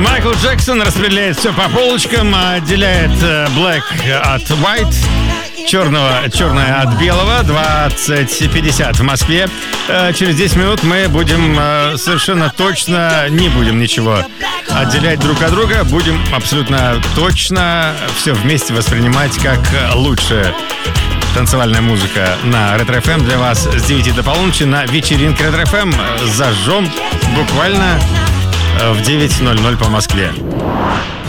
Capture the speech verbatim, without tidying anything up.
Майкл Джексон распределяет все по полочкам, отделяет black от white, черного, черное от белого. двадцать пятьдесят в Москве. Через десять минут мы будем совершенно точно, не будем ничего отделять друг от друга. Будем абсолютно точно все вместе воспринимать как лучшее. Танцевальная музыка на Ретро-эф эм для вас с девяти до полуночи на вечеринке Ретро-эф эм. Зажжем буквально в девять ноль ноль по Москве.